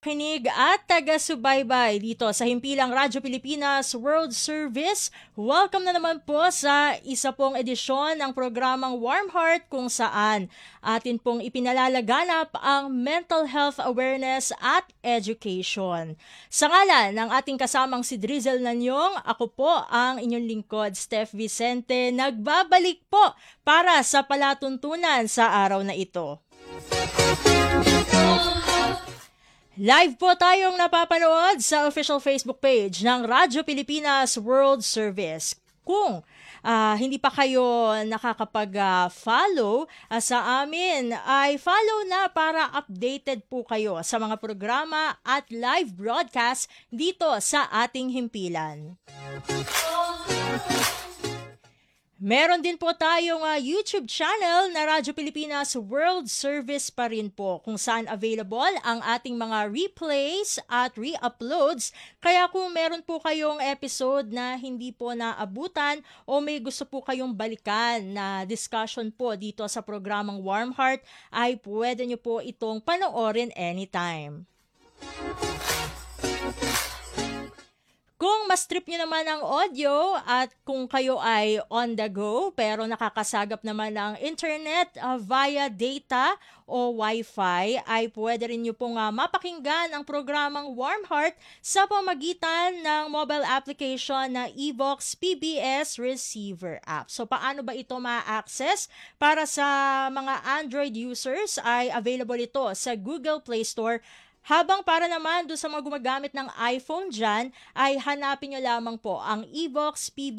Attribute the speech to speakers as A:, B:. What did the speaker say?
A: Kinig at taga-subaybay dito sa Himpilang Radyo Pilipinas World Service. Welcome na naman po sa isa pong edisyon ng programang Warm Heart kung saan atin pong ipinalalaganap ang mental health awareness at education. Sa ngalan ng ating kasamang si Drizzle Nanyong, ako po ang inyong lingkod, Steph Vicente, nagbabalik po para sa palatuntunan sa araw na ito. Live po tayong napapanood sa official Facebook page ng Radyo Pilipinas World Service. Kung hindi pa kayo nakakapag-follow sa amin, ay follow na para updated po kayo sa mga programa at live broadcast dito sa ating himpilan. Meron din po tayong YouTube channel na Radyo Pilipinas World Service pa rin po, kung saan available ang ating mga replays at re-uploads. Kaya kung meron po kayong episode na hindi po naabutan o may gusto po kayong balikan na discussion po dito sa programang Warm Heart, ay pwede nyo po itong panoorin anytime. Kung mas trip nyo naman ang audio at kung kayo ay on the go pero nakakasagap naman ng internet via data o Wi-Fi, ay pwede rin nyo pong mapakinggan ang programang Warm Heart sa pamagitan ng mobile application na Evox PBS Receiver app. So paano ba ito ma-access? Para sa mga Android users ay available ito sa Google Play Store. Habang para naman doon sa mga gumagamit ng iPhone dyan, ay hanapin nyo lamang po ang Evox PBS